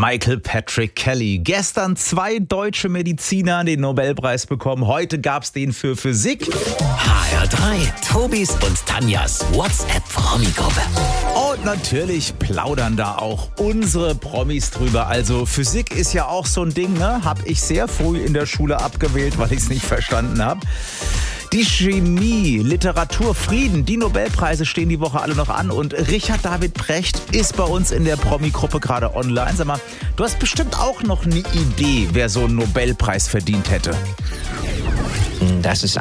Michael Patrick Kelly. Gestern 2 deutsche Mediziner den Nobelpreis bekommen. Heute gab es den für Physik. HR3, Tobis und Tanjas WhatsApp-Promi-Gruppe. Und natürlich plaudern da auch unsere Promis drüber. Also Physik ist ja auch so ein Ding, ne? Hab ich sehr früh in der Schule abgewählt, weil ich es nicht verstanden habe. Die Chemie, Literatur, Frieden, die Nobelpreise stehen die Woche alle noch an. Und Richard David Precht ist bei uns in der Promi-Gruppe gerade online. Sag mal, du hast bestimmt auch noch eine Idee, wer so einen Nobelpreis verdient hätte. Das ist